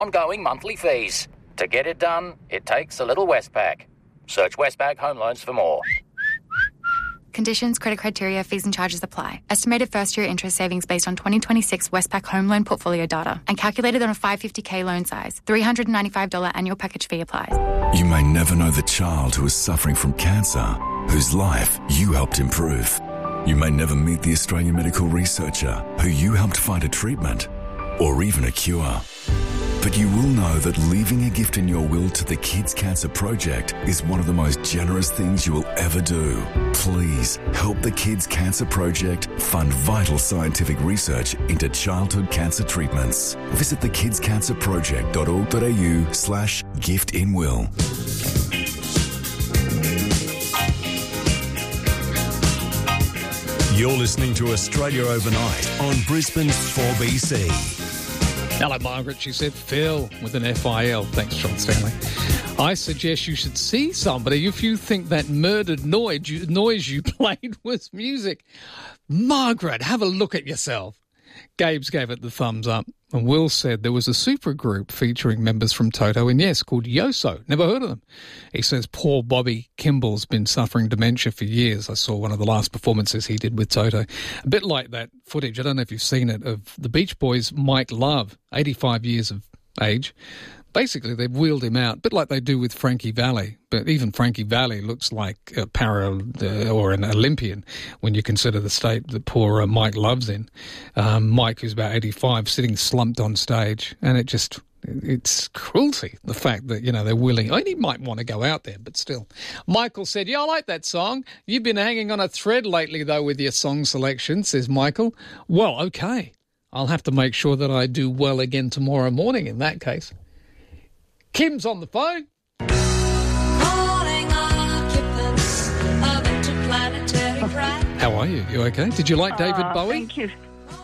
ongoing monthly fees. To get it done, it takes a little Westpac. Search Westpac Home Loans for more. Conditions, credit criteria, fees and charges apply. Estimated first-year interest savings based on 2026 Westpac home loan portfolio data and calculated on a 550k loan size. $395 annual package fee applies. You may never know the child who is suffering from cancer, whose life you helped improve. You may never meet the Australian medical researcher who you helped find a treatment or even a cure. But you will know that leaving a gift in your will to the Kids Cancer Project is one of the most generous things you will ever do. Please help the Kids Cancer Project fund vital scientific research into childhood cancer treatments. Visit thekidscancerproject.org.au/giftinwill. You're listening to Australia Overnight on Brisbane's 4BC. Hello, Margaret. She said Phil with an F-I-L. Thanks, John Stanley. I suggest you should see somebody if you think that murdered noise you played was music. Margaret, have a look at yourself. Gabes gave it the thumbs up. And Will said there was a supergroup featuring members from Toto and Yes called Yoso. Never heard of them. He says poor Bobby Kimball's been suffering dementia for years. I saw one of the last performances he did with Toto. A bit like that footage, I don't know if you've seen it, of the Beach Boys' Mike Love, 85 years of age. Basically, they've wheeled him out, a bit like they do with Frankie Valli. But even Frankie Valli looks like a or an Olympian when you consider the state that poor Mike Love's in. Mike, who's about 85, sitting slumped on stage. And it's cruelty, the fact that, they're willing. I mean, he might want to go out there, but still. Michael said, I like that song. You've been hanging on a thread lately, though, with your song selection, says Michael. Well, okay. I'll have to make sure that I do well again tomorrow morning in that case. Kim's on the phone. How are you? You okay? Did you like David Bowie? Thank you.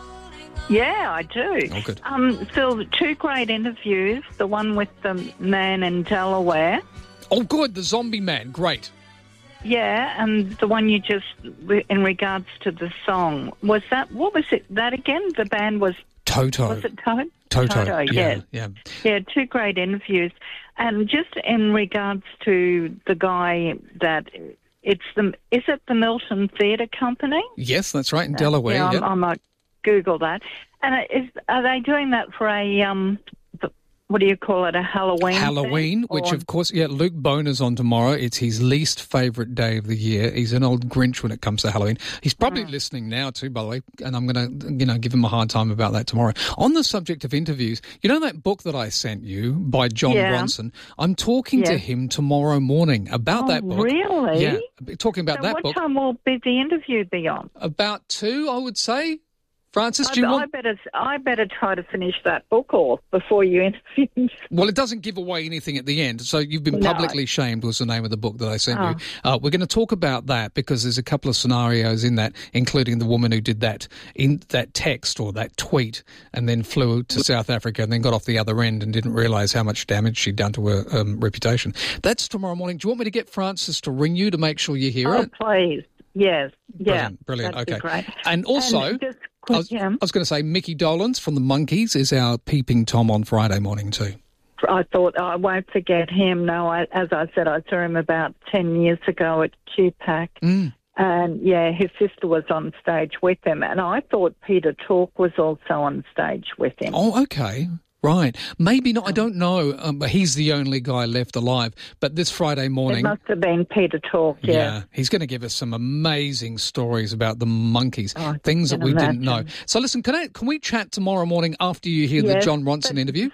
Yeah, I do. Oh, good. So 2 great interviews, the one with the man in Delaware. Oh, good, the zombie man, great. Yeah, and the one you just, in regards to the song, what was it, that again? The band was... Toto. Was it Toto? Toto, yeah. Yeah, 2 great interviews. And just in regards to the guy that... is it the Milton Theatre Company? Yes, that's right, in Delaware. Yeah, yep. I might Google that. And are they doing that for a, what do you call it, a Halloween Halloween, thing? Which, of course, Luke Boner's on tomorrow. It's his least favourite day of the year. He's an old Grinch when it comes to Halloween. He's probably listening now too, by the way, and I'm going to, give him a hard time about that tomorrow. On the subject of interviews, you know that book that I sent you by John Bronson? I'm talking to him tomorrow morning about that book. Really? Yeah, talking about that book. What time will the interview be on? About 2, I would say. Francis, I better try to finish that book off before you interview. Well, it doesn't give away anything at the end. So You've Been Publicly Shamed was the name of the book that I sent you. We're going to talk about that because there's a couple of scenarios in that, including the woman who did that in that text or that tweet and then flew to South Africa and then got off the other end and didn't realise how much damage she'd done to her reputation. That's tomorrow morning. Do you want me to get Francis to ring you to make sure you hear it? Oh, please. Yes. Brilliant. That'd be great. And also... I was going to say Mickey Dolenz from the Monkees is our Peeping Tom on Friday morning too. I thought I won't forget him. No, as I said, I saw him about 10 years ago at QPAC. And, his sister was on stage with him. And I thought Peter Talk was also on stage with him. Oh, okay. Right. Maybe not. I don't know. He's the only guy left alive. But this Friday morning... It must have been Peter Talk, Yeah. He's going to give us some amazing stories about the Monkees, things that we didn't know. So listen, can we chat tomorrow morning after you hear the John Ronson interview?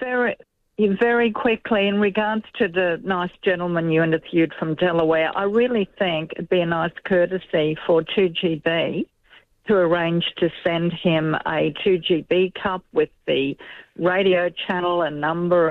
Very quickly, in regards to the nice gentleman you interviewed from Delaware, I really think it'd be a nice courtesy for 2GB to arrange to send him a 2GB cup with the radio channel and show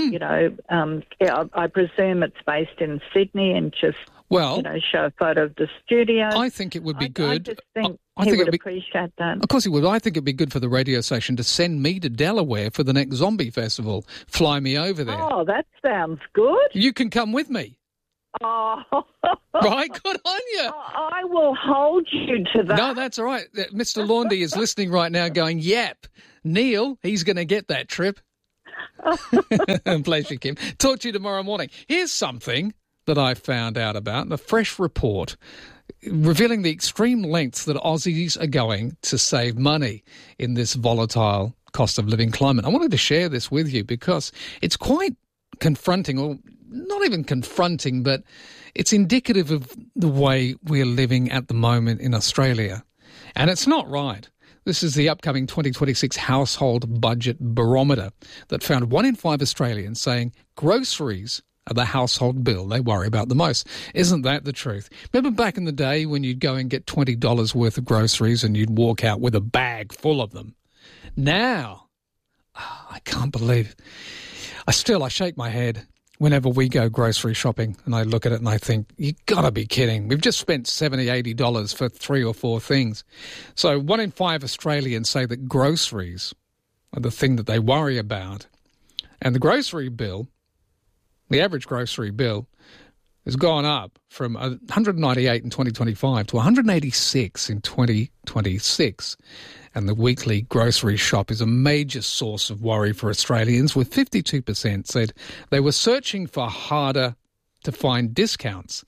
I presume it's based in Sydney and just show a photo of the studio. I think it would be good. I just think he would appreciate that. Of course he would. I think it'd be good for the radio station to send me to Delaware for the next Zombie Festival. Fly me over there. Oh, that sounds good. You can come with me. Oh. Right, good on you. I will hold you to that. No, that's all right. Mr. Laundy is listening right now going, yep, Neil, he's going to get that trip. Bless you, Kim. Talk to you tomorrow morning. Here's something that I found out about, a fresh report revealing the extreme lengths that Aussies are going to save money in this volatile cost of living climate. I wanted to share this with you because it's quite confronting, or not even confronting, but it's indicative of the way we're living at the moment in Australia. And it's not right. This is the upcoming 2026 Household Budget Barometer that found 1 in 5 Australians saying groceries are the household bill they worry about the most. Isn't that the truth? Remember back in the day when you'd go and get $20 worth of groceries and you'd walk out with a bag full of them? Now, I can't believe. I shake my head whenever we go grocery shopping and I look at it and I think, you got to be kidding. We've just spent $70, $80 for 3 or 4 things. So 1 in 5 Australians say that groceries are the thing that they worry about. And the grocery bill, the average grocery bill, has gone up from 198 in 2025 to 186 in 2026. And the weekly grocery shop is a major source of worry for Australians, with 52% said they were searching for harder to find discounts.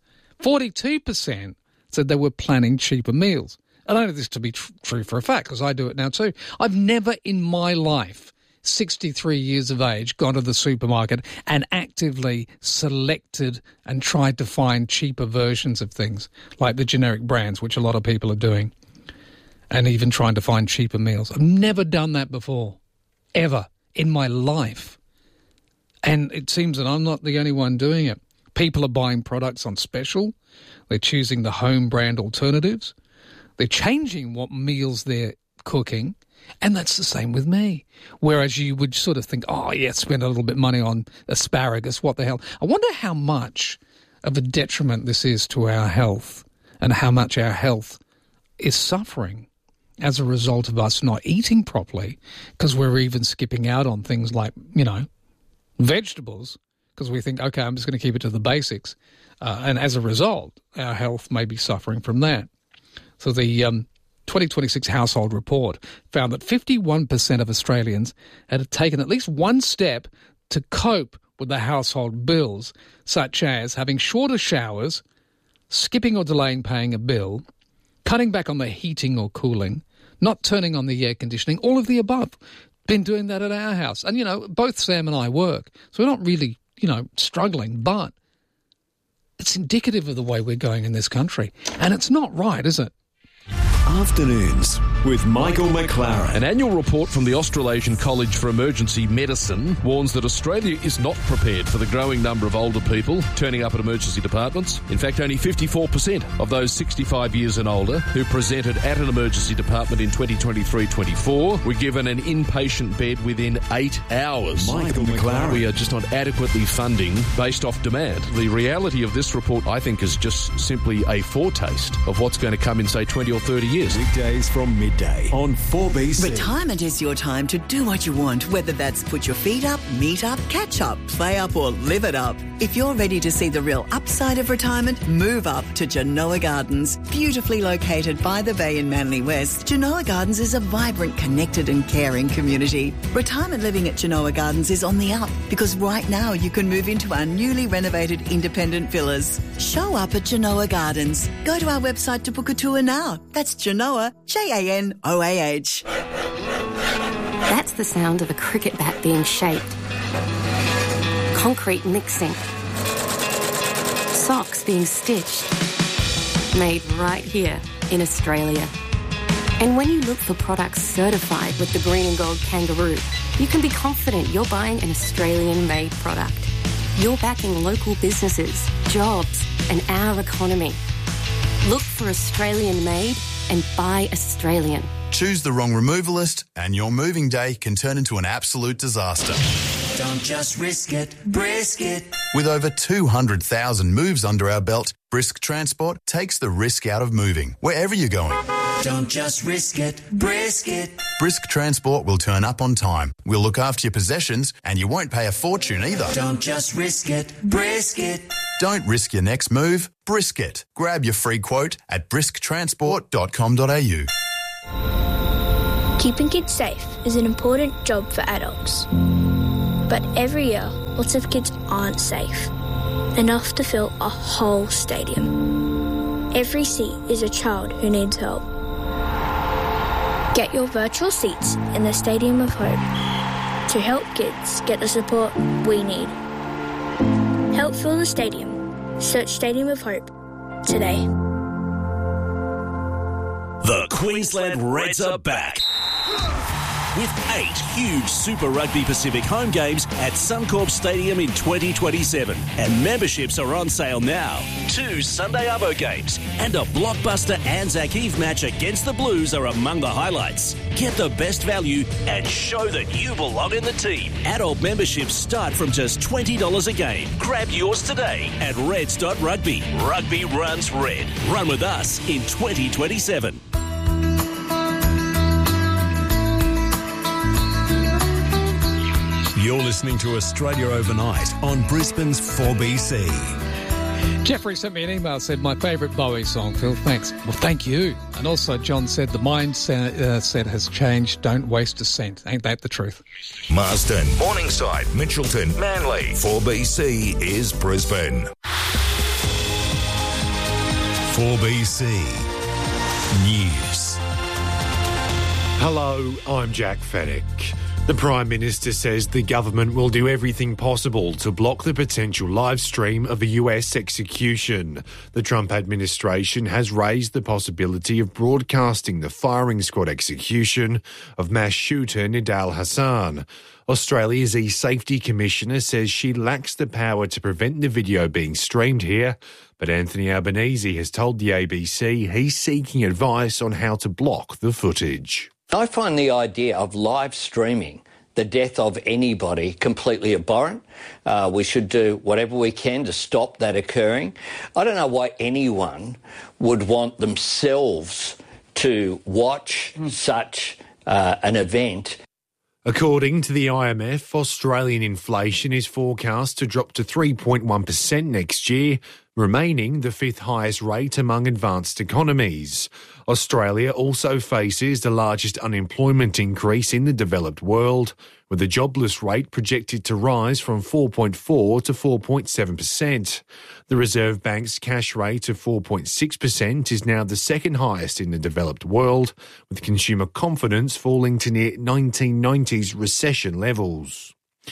42% said they were planning cheaper meals. I know this to be true for a fact because I do it now too. I've never in my life, 63 years of age, gone to the supermarket and actively selected and tried to find cheaper versions of things like the generic brands, which a lot of people are doing, and even trying to find cheaper meals. I've never done that before, ever, in my life. And it seems that I'm not the only one doing it. People are buying products on special. They're choosing the home brand alternatives. They're changing what meals they're cooking. And that's the same with me. Whereas you would sort of think, oh, yeah, spend a little bit of money on asparagus, what the hell. I wonder how much of a detriment this is to our health and how much our health is suffering as a result of us not eating properly, because we're even skipping out on things like, vegetables, because we think, okay, I'm just going to keep it to the basics. And as a result, our health may be suffering from that. So the 2026 Household Report found that 51% of Australians had taken at least one step to cope with the household bills, such as having shorter showers, skipping or delaying paying a bill, cutting back on the heating or cooling, not turning on the air conditioning, all of the above. Been doing that at our house. And, both Sam and I work, so we're not really, struggling, but it's indicative of the way we're going in this country. And it's not right, is it? Afternoons with Michael McLaren. An annual report from the Australasian College for Emergency Medicine warns that Australia is not prepared for the growing number of older people turning up at emergency departments. In fact, only 54% of those 65 years and older who presented at an emergency department in 2023-24 were given an inpatient bed within 8 hours. Michael McLaren. We are just not adequately funding based off demand. The reality of this report, I think, is just simply a foretaste of what's going to come in, say, 20 or 30 years. Weekdays from midday on 4BC. Retirement is your time to do what you want, whether that's put your feet up, meet up, catch up, play up or live it up. If you're ready to see the real upside of retirement, move up to Genoa Gardens. Beautifully located by the bay in Manly West, Genoa Gardens is a vibrant, connected and caring community. Retirement living at Genoa Gardens is on the up because right now you can move into our newly renovated independent villas. Show up at Genoa Gardens. Go to our website to book a tour now. That's Genoa, Janoah. That's the sound of a cricket bat being shaped. Concrete mixing. Socks being stitched. Made right here in Australia. And when you look for products certified with the green and gold kangaroo, you can be confident you're buying an Australian-made product. You're backing local businesses, jobs, and our economy. Look for Australian-made and buy Australian. Choose the wrong removalist and your moving day can turn into an absolute disaster. Don't just risk it, brisk it. With over 200,000 moves under our belt, Brisk Transport takes the risk out of moving, wherever you're going. Don't just risk it, brisk it. Brisk Transport will turn up on time. We'll look after your possessions and you won't pay a fortune either. Don't just risk it, brisk it. Don't risk your next move, brisk it. Grab your free quote at brisktransport.com.au. Keeping kids safe is an important job for adults. But every year, lots of kids aren't safe, enough to fill a whole stadium. Every seat is a child who needs help. Get your virtual seats in the Stadium of Hope to help kids get the support we need. Help fill the stadium. Search Stadium of Hope today. The Queensland Reds are back. With 8 huge Super Rugby Pacific home games at Suncorp Stadium in 2027. And memberships are on sale now. 2 Sunday Arvo games and a blockbuster Anzac Eve match against the Blues are among the highlights. Get the best value and show that you belong in the team. Adult memberships start from just $20 a game. Grab yours today at reds.rugby. Rugby runs red. Run with us in 2027. You're listening to Australia Overnight on Brisbane's 4BC. Jeffrey sent me an email, said, my favourite Bowie song, Phil. Thanks. Well, thank you. And also John said, the mindset has changed. Don't waste a cent. Ain't that the truth? Marsden, Morningside, Mitchelton, Manly. 4BC is Brisbane. 4BC News. Hello, I'm Jack Fennick. The Prime Minister says the government will do everything possible to block the potential live stream of a US execution. The Trump administration has raised the possibility of broadcasting the firing squad execution of mass shooter Nidal Hassan. Australia's E-Safety Commissioner says she lacks the power to prevent the video being streamed here, but Anthony Albanese has told the ABC he's seeking advice on how to block the footage. I find the idea of live streaming the death of anybody completely abhorrent. We should do whatever we can to stop that occurring. I don't know why anyone would want themselves to watch such an event. According to the IMF, Australian inflation is forecast to drop to 3.1% next year, remaining the 5th highest rate among advanced economies. Australia also faces the largest unemployment increase in the developed world, with the jobless rate projected to rise from 4.4 to 4.7%. The Reserve Bank's cash rate of 4.6% is now the second highest in the developed world, with consumer confidence falling to near 1990s recession levels.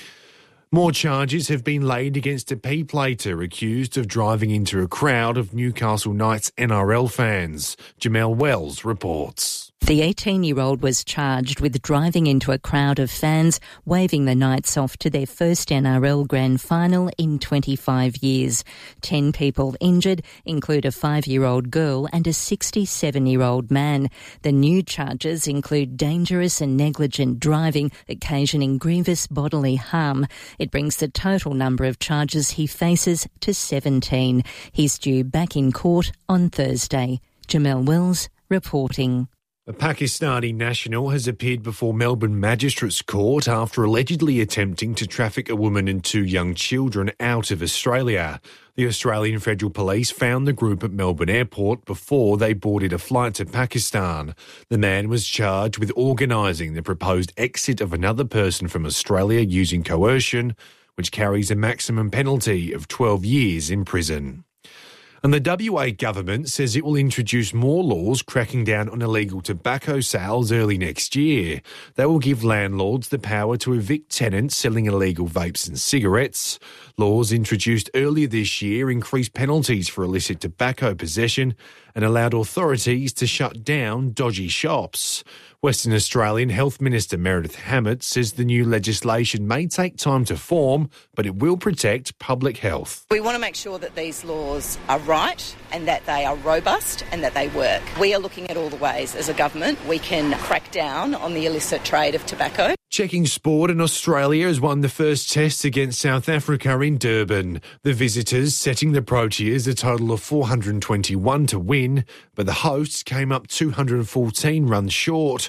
More charges have been laid against a P-plater accused of driving into a crowd of Newcastle Knights NRL fans. Jamel Wells reports. The 18-year-old was charged with driving into a crowd of fans, waving the Knights off to their first NRL Grand Final in 25 years. 10 people injured include a 5-year-old girl and a 67-year-old man. The new charges include dangerous and negligent driving, occasioning grievous bodily harm. It brings the total number of charges he faces to 17. He's due back in court on Thursday. Jamel Wells reporting. A Pakistani national has appeared before Melbourne Magistrates Court after allegedly attempting to traffic a woman and 2 young children out of Australia. The Australian Federal Police found the group at Melbourne Airport before they boarded a flight to Pakistan. The man was charged with organising the proposed exit of another person from Australia using coercion, which carries a maximum penalty of 12 years in prison. And the WA government says it will introduce more laws cracking down on illegal tobacco sales early next year. They will give landlords the power to evict tenants selling illegal vapes and cigarettes. Laws introduced earlier this year increased penalties for illicit tobacco possession and allowed authorities to shut down dodgy shops. Western Australian Health Minister Meredith Hammett says the new legislation may take time to form, but it will protect public health. We want to make sure that these laws are right and that they are robust and that they work. We are looking at all the ways as a government we can crack down on the illicit trade of tobacco. Checking sport, and Australia has won the first test against South Africa in Durban. The visitors setting the Proteas a total of 421 to win, but the hosts came up 214 runs short.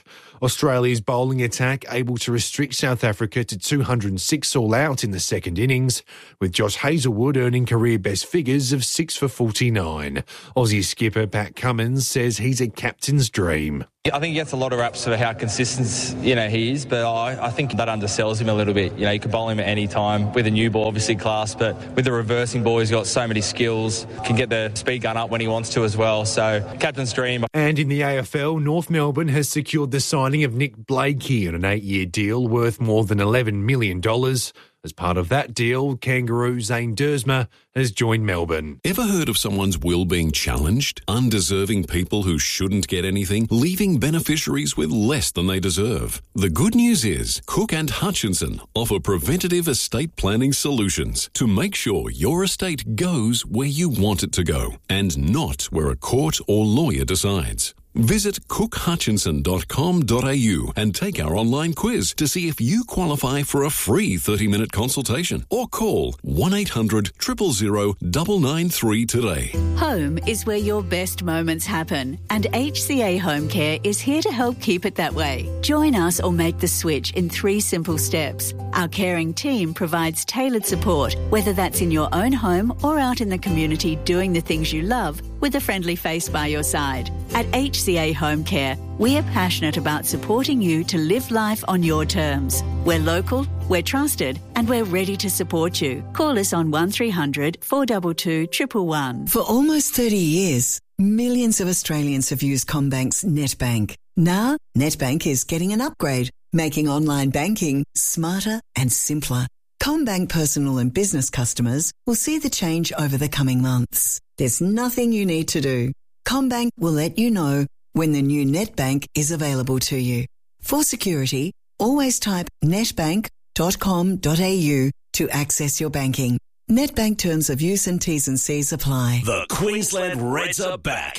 Australia's bowling attack able to restrict South Africa to 206 all out in the second innings, with Josh Hazlewood earning career best figures of 6 for 49. Aussie skipper Pat Cummins says he's a captain's dream. I think he gets a lot of raps for how consistent, he is, but I think that undersells him a little bit. You can bowl him at any time with a new ball, obviously class, but with the reversing ball, he's got so many skills, can get the speed gun up when he wants to as well. So, captain's dream. And in the AFL, North Melbourne has secured the signing of Nick Blakey on an 8-year deal worth more than $11 million. As part of that deal, Kangaroo Zane Dersma has joined Melbourne. Ever heard of someone's will being challenged? Undeserving people who shouldn't get anything, leaving beneficiaries with less than they deserve. The good news is Cook and Hutchinson offer preventative estate planning solutions to make sure your estate goes where you want it to go and not where a court or lawyer decides. Visit cookhutchinson.com.au and take our online quiz to see if you qualify for a free 30-minute consultation or call 1-800-000-993 today. Home is where your best moments happen, and HCA Home Care is here to help keep it that way. Join us or make the switch in 3 simple steps. Our caring team provides tailored support, whether that's in your own home or out in the community doing the things you love, with a friendly face by your side. At HCA Home Care, we are passionate about supporting you to live life on your terms. We're local, we're trusted, and we're ready to support you. Call us on 1300 422 111. For almost 30 years, millions of Australians have used CommBank's NetBank. Now, NetBank is getting an upgrade, making online banking smarter and simpler. CommBank personal and business customers will see the change over the coming months. There's nothing you need to do. CommBank will let you know when the new NetBank is available to you. For security, always type netbank.com.au to access your banking. NetBank terms of use and T's and C's apply. The Queensland Reds are back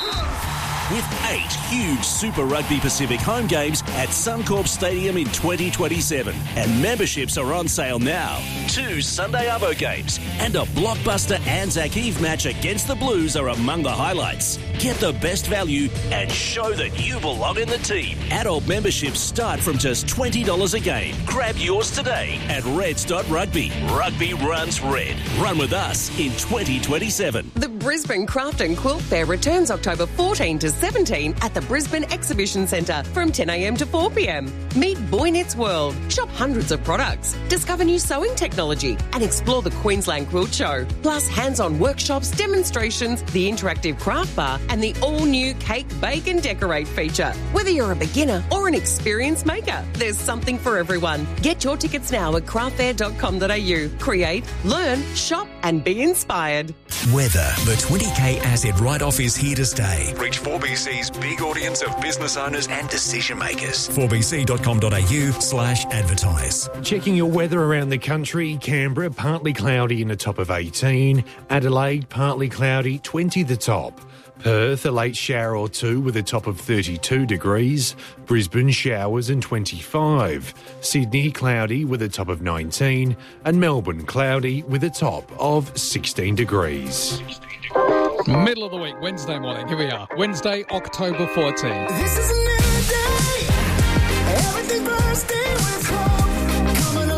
with 8 huge Super Rugby Pacific home games at Suncorp Stadium in 2027. And memberships are on sale now. 2 Sunday Arvo games and a blockbuster Anzac Eve match against the Blues are among the highlights. Get the best value and show that you belong in the team. Adult memberships start from just $20 a game. Grab yours today at reds.rugby. Rugby runs red. Run with us in 2027. The Brisbane Craft and Quilt Fair returns October 14 to 17 at the Brisbane Exhibition Centre from 10 a.m. to 4 p.m. Meet Boy Knits World, shop hundreds of products, discover new sewing technology and explore the Queensland Quilt Show. Plus hands-on workshops, demonstrations, the interactive craft bar and the all-new Cake, Bake and Decorate feature. Whether you're a beginner or an experienced maker, there's something for everyone. Get your tickets now at craftfair.com.au. Create, learn, shop and be inspired. Weather. The 20k asset write-off is here to stay. Reach 4BC's big audience of business owners and decision makers. 4bc.com.au/advertise. Checking your weather around the country. Canberra, partly cloudy in the top of 18. Adelaide, partly cloudy, 20 the top. Perth, a late shower or two with a top of 32 degrees. Brisbane, showers and 25. Sydney, cloudy with a top of 19. And Melbourne, cloudy with a top of 16 degrees. Middle of the week, Wednesday morning. Here we are. Wednesday, October 14th. This is a new day. Everything bursting with hope. Coming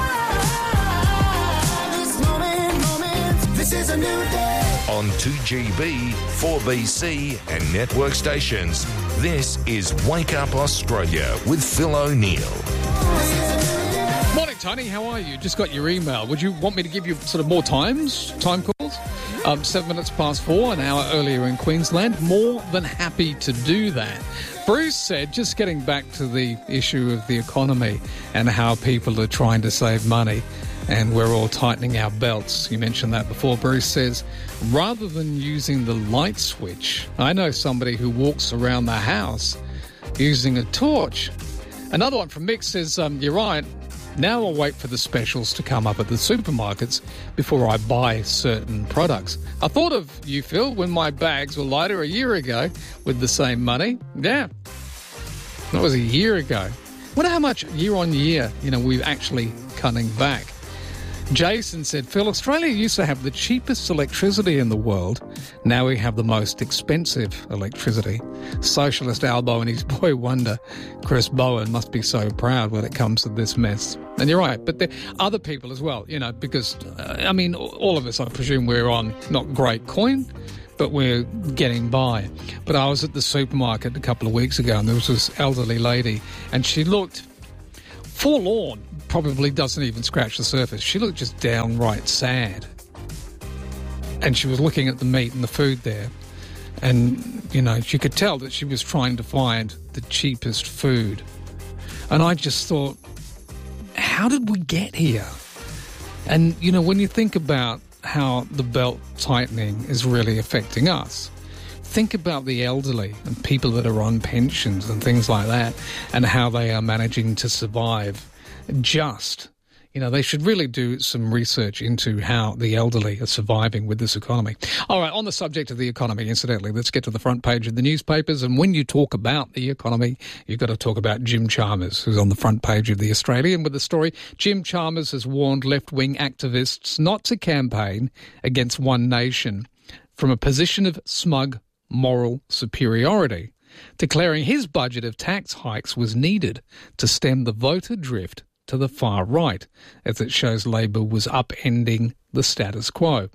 alive. This moment. This is a new day. On 2GB, 4BC and network stations, this is Wake Up Australia with Phil O'Neill. Morning, Tony. How are you? Just got your email. Would you want me to give you sort of more time calls? 7 minutes past 4, an hour earlier in Queensland. More than happy to do that. Bruce said, just getting back to the issue of the economy and how people are trying to save money and we're all tightening our belts. You mentioned that before. Bruce says, rather than using the light switch, I know somebody who walks around the house using a torch. Another one from Mick says, you're right. Now I'll wait for the specials to come up at the supermarkets before I buy certain products. I thought of you, Phil, when my bags were lighter a year ago with the same money. Yeah, that was a year ago. Wonder how much year on year, we're actually cutting back. Jason said, Phil, Australia used to have the cheapest electricity in the world. Now we have the most expensive electricity. Socialist Albo and his boy wonder, Chris Bowen, must be so proud when it comes to this mess. And you're right, but there are other people as well, you know, because, all of us, I presume, we're on not great coin, but we're getting by. But I was at the supermarket a couple of weeks ago and there was this elderly lady and she looked forlorn, probably doesn't even scratch the surface. She looked just downright sad. And she was looking at the meat and the food there. And, you know, you could tell that she was trying to find the cheapest food. And I just thought, how did we get here? And, you know, when you think about how the belt tightening is really affecting us, think about the elderly and people that are on pensions and things like that and how they are managing to survive. They should really do some research into how the elderly are surviving with this economy. All right, on the subject of the economy, incidentally, let's get to the front page of the newspapers. And when you talk about the economy, you've got to talk about Jim Chalmers, who's on the front page of The Australian with the story. Jim Chalmers has warned left-wing activists not to campaign against One Nation from a position of smug moral superiority, declaring his budget of tax hikes was needed to stem the voter drift to the far right, as it shows Labor was upending the status quo.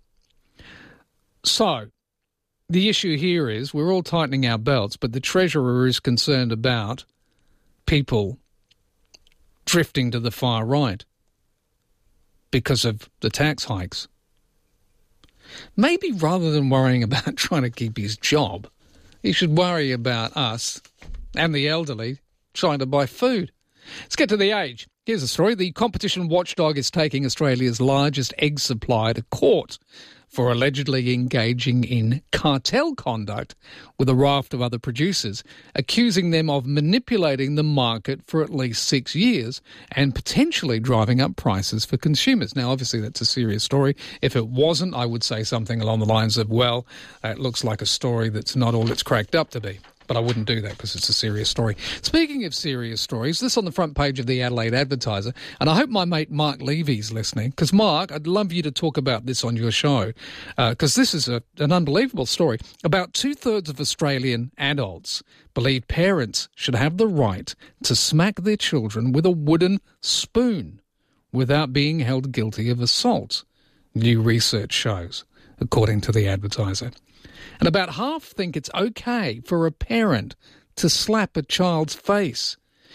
So, the issue here is we're all tightening our belts, but the Treasurer is concerned about people drifting to the far right because of the tax hikes. Maybe rather than worrying about trying to keep his job, he should worry about us and the elderly trying to buy food. Let's get to The Age. Here's the story. The competition watchdog is taking Australia's largest egg supplier to court for allegedly engaging in cartel conduct with a raft of other producers, accusing them of manipulating the market for at least 6 years and potentially driving up prices for consumers. Now, obviously, that's a serious story. If it wasn't, I would say something along the lines of, well, it looks like a story that's not all it's cracked up to be. But I wouldn't do that because it's a serious story. Speaking of serious stories, this on the front page of the Adelaide Advertiser, and I hope my mate Mark Levy's listening, because Mark, I'd love you to talk about this on your show, because this is an unbelievable story. About 2/3 of Australian adults believe parents should have the right to smack their children with a wooden spoon without being held guilty of assault, new research shows, according to the Advertiser. And about half think it's okay for a parent to slap a child's face.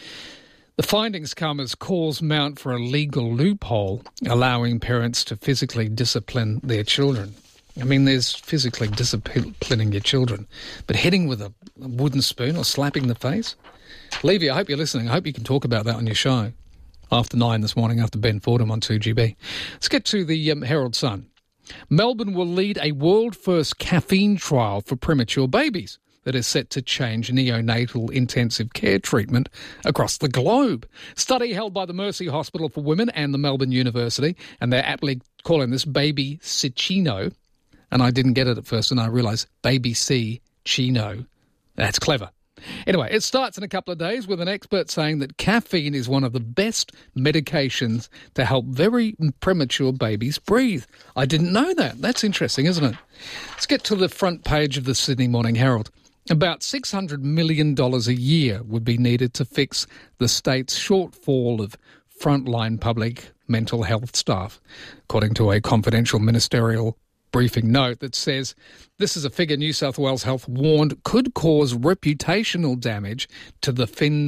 The findings come as calls mount for a legal loophole allowing parents to physically discipline their children. I mean, there's physically disciplining your children, but hitting with a wooden spoon or slapping the face? Levy, I hope you're listening. I hope you can talk about that on your show after 9 this morning, after Ben Fordham on 2GB. Let's get to the Herald Sun. Melbourne will lead a world-first caffeine trial for premature babies that is set to change neonatal intensive care treatment across the globe. Study held by the Mercy Hospital for Women and the Melbourne University, and they're aptly calling this Baby C-Chino. And I didn't get it at first, and I realised Baby C-Chino. That's clever. Anyway, it starts in a couple of days with an expert saying that caffeine is one of the best medications to help very premature babies breathe. I didn't know that. That's interesting, isn't it? Let's get to the front page of the Sydney Morning Herald. About $600 million a year would be needed to fix the state's shortfall of frontline public mental health staff, according to a confidential ministerial briefing note that says this is a figure New South Wales Health warned could cause reputational damage to the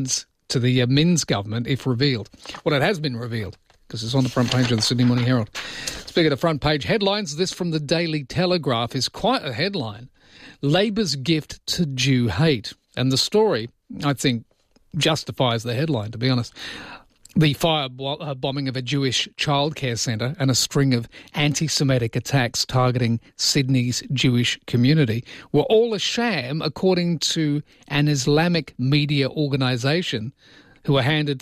Minns government if revealed. Well, it has been revealed because it's on the front page of the Sydney Morning Herald. Speaking of front page headlines, this from the Daily Telegraph is quite a headline. Labor's gift to Jew hate. And the story, I think, justifies the headline, to be honest. The bombing of a Jewish childcare centre and a string of anti-Semitic attacks targeting Sydney's Jewish community were all a sham, according to an Islamic media organisation who were handed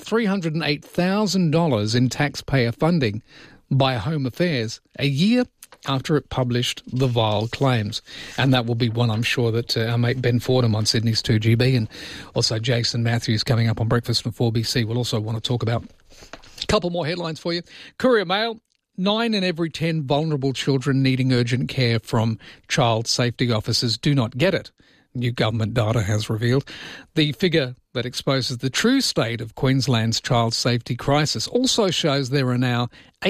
$308,000 in taxpayer funding by Home Affairs a year after it published the vile claims. And that will be one, I'm sure, that our mate Ben Fordham on Sydney's 2GB and also Jason Matthews coming up on Breakfast from 4BC will also want to talk about. A couple more headlines for you. Courier Mail. 9 in every 10 vulnerable children needing urgent care from child safety officers do not get it, new government data has revealed. The figure that exposes the true state of Queensland's child safety crisis also shows there are now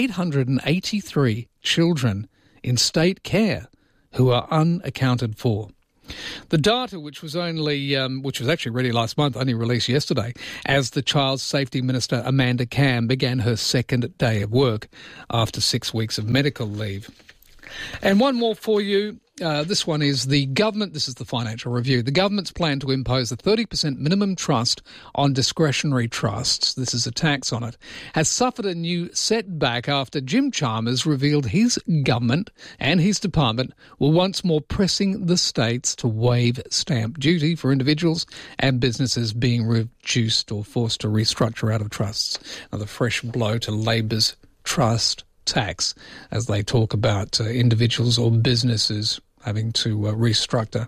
883 children in state care who are unaccounted for. The data, which was actually ready last month, only released yesterday, as the Child Safety Minister Amanda Cam began her second day of work after 6 weeks of medical leave. And one more for you. This one is the government. This is the Financial Review. The government's plan to impose a 30% minimum trust on discretionary trusts, this is a tax on it, has suffered a new setback after Jim Chalmers revealed his government and his department were once more pressing the states to waive stamp duty for individuals and businesses being reduced or forced to restructure out of trusts. Another fresh blow to Labor's trust tax as they talk about individuals or businesses having to restructure,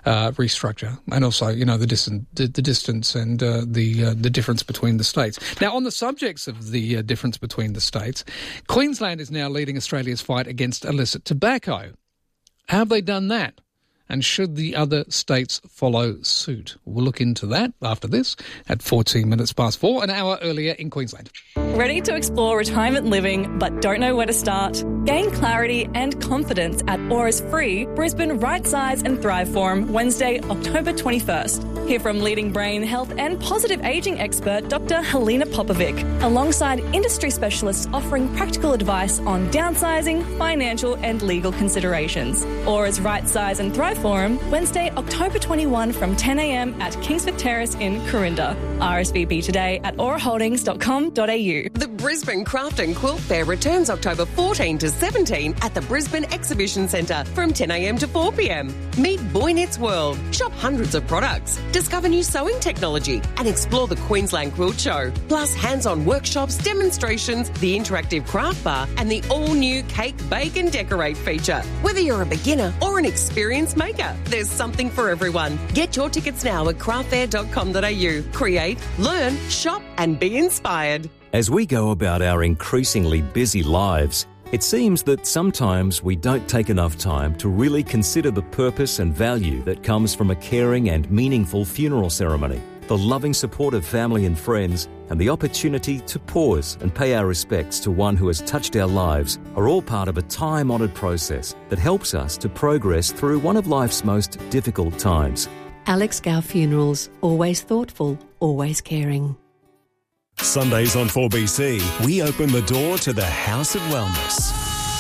and also, the distance and the difference between the states. Now, on the subjects of the difference between the states, Queensland is now leading Australia's fight against illicit tobacco. How have they done that? And should the other states follow suit? We'll look into that after this at 14 minutes past 4, an hour earlier in Queensland. Ready to explore retirement living but don't know where to start? Gain clarity and confidence at Aura's free Brisbane Right Size and Thrive Forum Wednesday, October 21st. Hear from leading brain health and positive ageing expert Dr. Helena Popovic, alongside industry specialists offering practical advice on downsizing, financial and legal considerations. Aura's Right Size and Thrive Forum Wednesday, October 21 from 10 a.m. at Kingsford Terrace in Corinda. RSVP today at auraholdings.com.au. The Brisbane Craft and Quilt Fair returns October 14 to 17 at the Brisbane Exhibition Centre from 10 a.m. to 4 p.m. Meet Boy Knits World, shop hundreds of products, discover new sewing technology and explore the Queensland Quilt Show. Plus hands-on workshops, demonstrations, the interactive craft bar and the all-new Cake, Bake and Decorate feature. Whether you're a beginner or an experienced maker, there's something for everyone. Get your tickets now at craftfair.com.au. Create, learn, shop and be inspired. As we go about our increasingly busy lives, it seems that sometimes we don't take enough time to really consider the purpose and value that comes from a caring and meaningful funeral ceremony. The loving support of family and friends and the opportunity to pause and pay our respects to one who has touched our lives are all part of a time-honoured process that helps us to progress through one of life's most difficult times. Alex Gow Funerals, always thoughtful, always caring. Sundays on 4BC, we open the door to the House of Wellness.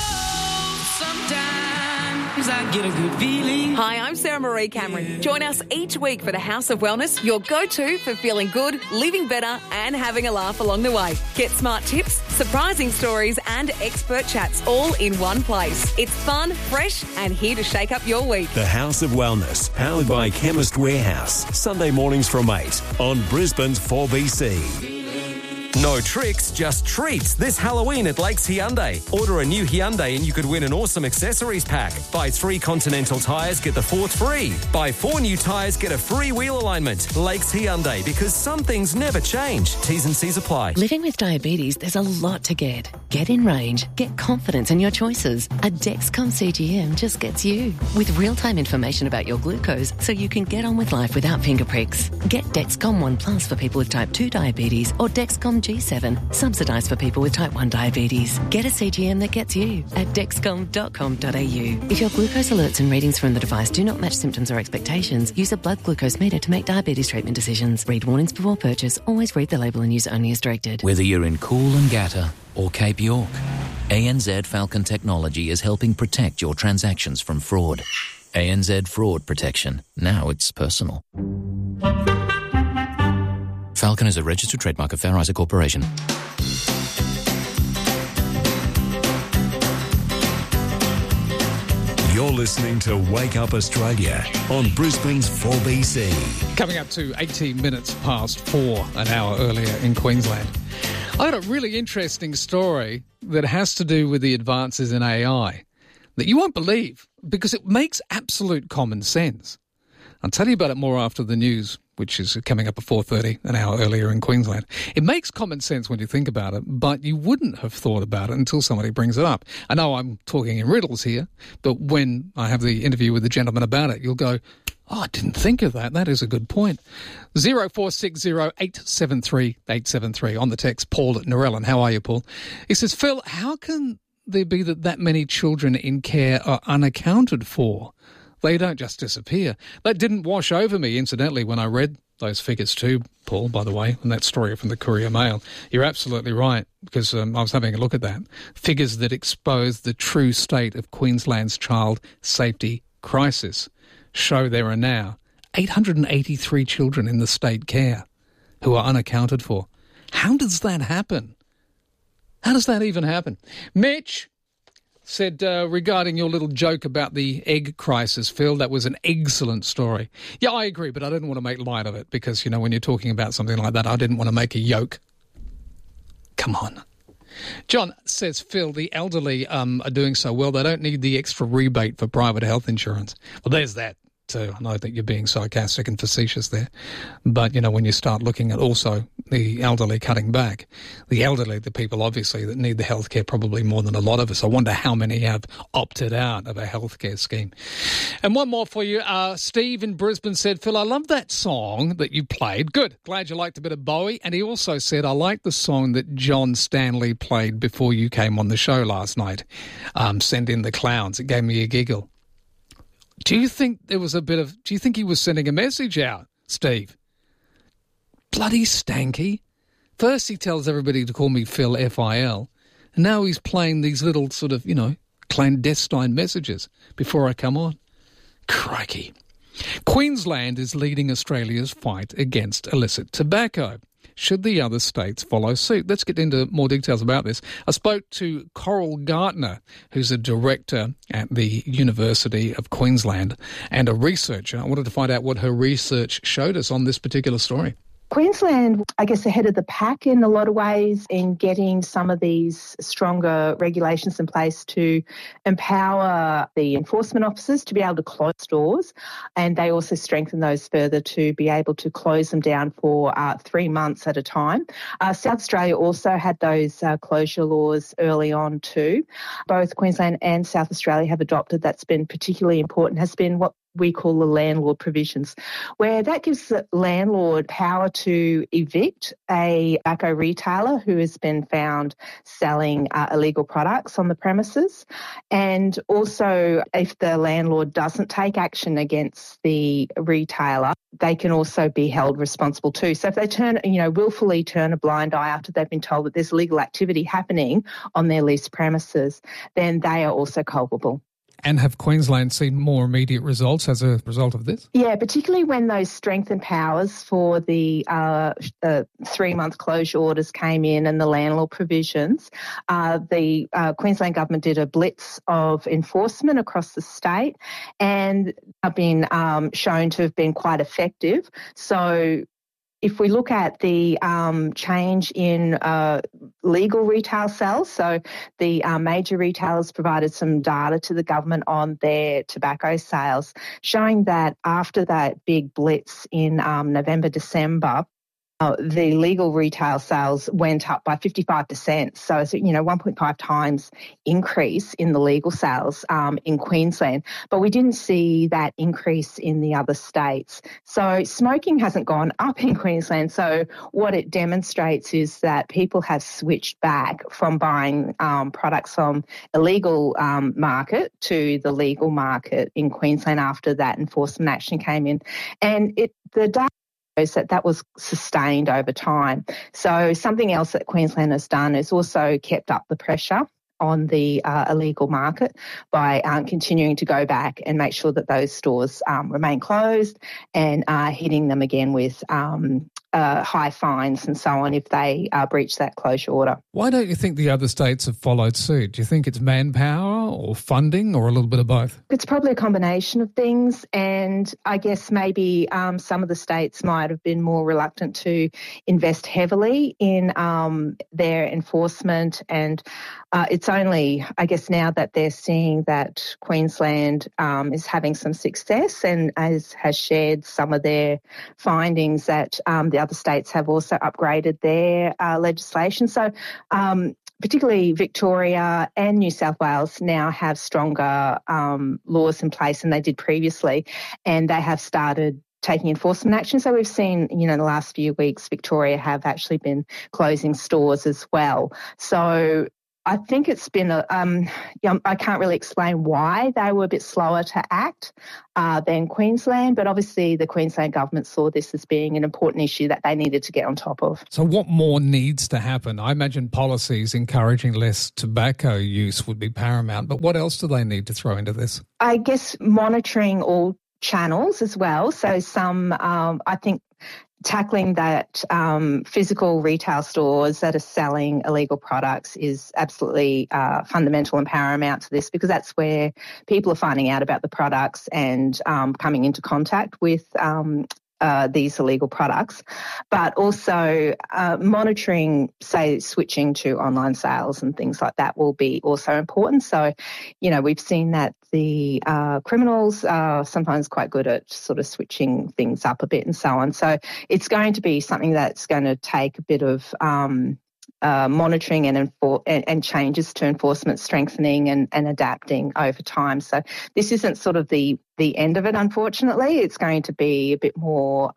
I get a good feeling. Hi, I'm Sarah Marie Cameron. Join us each week for the House of Wellness, your go-to for feeling good, living better and having a laugh along the way. Get smart tips, surprising stories and expert chats all in one place. It's fun, fresh and here to shake up your week. The House of Wellness, powered by Chemist Warehouse. Sunday mornings from 8 on Brisbane's 4BC. No tricks, just treats this Halloween at Lakes Hyundai. Order a new Hyundai and you could win an awesome accessories pack. Buy 3 Continental tyres, get the 4th free. Buy 4 new tyres, get a free wheel alignment. Lakes Hyundai, because some things never change. T's and C's apply. Living with diabetes, there's a lot to get. Get in range, get confidence in your choices. A Dexcom CGM just gets you. With real-time information about your glucose so you can get on with life without finger pricks. Get Dexcom One Plus for people with type 2 diabetes or Dexcom G7, subsidised for people with type 1 diabetes. Get a CGM that gets you at dexcom.com.au. If your glucose alerts and readings from the device do not match symptoms or expectations, use a blood glucose meter to make diabetes treatment decisions. Read warnings before purchase. Always read the label and use only as directed. Whether you're in Coolangatta or Cape York, ANZ Falcon Technology is helping protect your transactions from fraud. ANZ Fraud Protection. Now it's personal. Falcon is a registered trademark of Fair Isaac Corporation. You're listening to Wake Up Australia on Brisbane's 4BC. Coming up to 18 minutes past 4, an hour earlier in Queensland. I had a really interesting story that has to do with the advances in AI that you won't believe because it makes absolute common sense. I'll tell you about it more after the news, which is coming up at 4:30, an hour earlier in Queensland. It makes common sense when you think about it, but you wouldn't have thought about it until somebody brings it up. I know I'm talking in riddles here, but when I have the interview with the gentleman about it, you'll go, oh, I didn't think of that. That is a good point. 0460 873 873. On the text, Paul at Narellan. How are you, Paul? He says, Phil, how can there be that many children in care are unaccounted for? They don't just disappear. That didn't wash over me, incidentally, when I read those figures too, Paul, by the way, and that story from the Courier Mail. You're absolutely right, because I was having a look at that. Figures that expose the true state of Queensland's child safety crisis show there are now 883 children in the state care who are unaccounted for. How does that happen? How does that even happen? Mitch said, regarding your little joke about the egg crisis, Phil, that was an excellent story. Yeah, I agree, but I didn't want to make light of it because, you know, when you're talking about something like that, I didn't want to make a yoke. Come on. John says, Phil, the elderly are doing so well, they don't need the extra rebate for private health insurance. Well, there's that too. I know that you're being sarcastic and facetious there. But, you know, when you start looking at also the elderly cutting back, the elderly, the people obviously that need the healthcare probably more than a lot of us. I wonder how many have opted out of a healthcare scheme. And one more for you. Steve in Brisbane said, Phil, I love that song that you played. Good. Glad you liked a bit of Bowie. And he also said, I like the song that John Stanley played before you came on the show last night. Send in the Clowns. It gave me a giggle. Do you think do you think he was sending a message out, Steve? Bloody stanky. First he tells everybody to call me Phil, F-I-L, and now he's playing these little sort of, you know, clandestine messages before I come on. Crikey. Queensland is leading Australia's fight against illicit tobacco. Should the other states follow suit? Let's get into more details about this. I spoke to Coral Gartner, who's a director at the University of Queensland and a researcher. I wanted to find out what her research showed us on this particular story. Queensland, I guess, ahead of the pack in a lot of ways in getting some of these stronger regulations in place to empower the enforcement officers to be able to close stores, and they also strengthen those further to be able to close them down for 3 months at a time. South Australia also had those closure laws early on too. Both Queensland and South Australia have adopted. That's been particularly important, has been what we call the landlord provisions, where that gives the landlord power to evict a tobacco retailer who has been found selling illegal products on the premises. And also, if the landlord doesn't take action against the retailer, they can also be held responsible too. So if they willfully turn a blind eye after they've been told that there's illegal activity happening on their leased premises, then they are also culpable. And have Queensland seen more immediate results as a result of this? Yeah, particularly when those strengthened powers for the 3-month closure orders came in and the landlord provisions, the Queensland government did a blitz of enforcement across the state and have been shown to have been quite effective. So if we look at the change in legal retail sales, so the major retailers provided some data to the government on their tobacco sales, showing that after that big blitz in November, December, the legal retail sales went up by 55%. So it's, 1.5 times increase in the legal sales in Queensland. But we didn't see that increase in the other states. So smoking hasn't gone up in Queensland. So what it demonstrates is that people have switched back from buying products from illegal market to the legal market in Queensland after that enforcement action came in. And the data that was sustained over time. So something else that Queensland has done is also kept up the pressure on the illegal market by continuing to go back and make sure that those stores remain closed and hitting them again with high fines and so on if they breach that closure order. Why don't you think the other states have followed suit? Do you think it's manpower or funding or a little bit of both? It's probably a combination of things, and I guess maybe some of the states might have been more reluctant to invest heavily in their enforcement, and it's only, I guess, now that they're seeing that Queensland is having some success and has shared some of their findings that the other states have also upgraded their legislation. So particularly Victoria and New South Wales now have stronger laws in place than they did previously, and they have started taking enforcement action. So we've seen, in the last few weeks, Victoria have actually been closing stores as well. So I think it's been I can't really explain why they were a bit slower to act than Queensland, but obviously the Queensland government saw this as being an important issue that they needed to get on top of. So what more needs to happen? I imagine policies encouraging less tobacco use would be paramount, but what else do they need to throw into this? I guess monitoring all channels as well. So some, I think, tackling that physical retail stores that are selling illegal products is absolutely fundamental and paramount to this, because that's where people are finding out about the products and coming into contact with these illegal products. But also monitoring, say, switching to online sales and things like that will be also important. So, we've seen that the criminals are sometimes quite good at sort of switching things up a bit and so on. So it's going to be something that's going to take a bit of monitoring and changes to enforcement, strengthening and adapting over time. So this isn't sort of the end of it, unfortunately. It's going to be a bit more,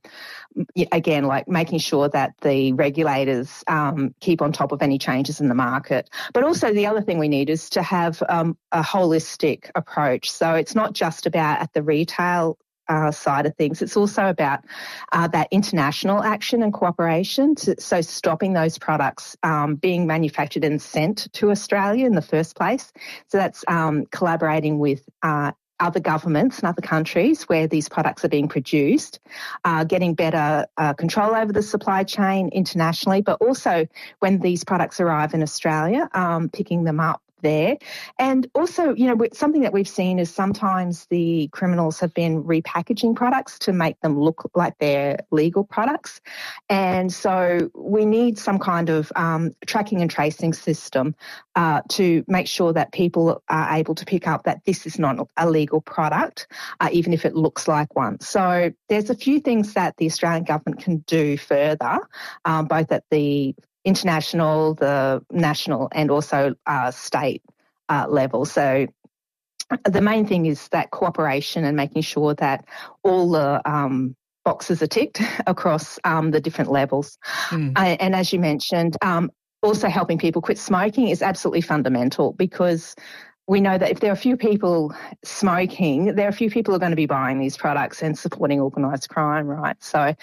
again, like making sure that the regulators keep on top of any changes in the market. But also the other thing we need is to have a holistic approach. So it's not just about at the retail side of things. It's also about that international action and cooperation, so stopping those products being manufactured and sent to Australia in the first place. So that's collaborating with other governments and other countries where these products are being produced, getting better control over the supply chain internationally, but also when these products arrive in Australia, picking them up there. And also, something that we've seen is sometimes the criminals have been repackaging products to make them look like they're legal products. And so we need some kind of tracking and tracing system to make sure that people are able to pick up that this is not a legal product, even if it looks like one. So there's a few things that the Australian government can do further, both at the international, the national and also state level. So the main thing is that cooperation and making sure that all the boxes are ticked across the different levels. And as you mentioned, also helping people quit smoking is absolutely fundamental, because we know that if there are a few people smoking, there are a few people who are going to be buying these products and supporting organised crime, right? So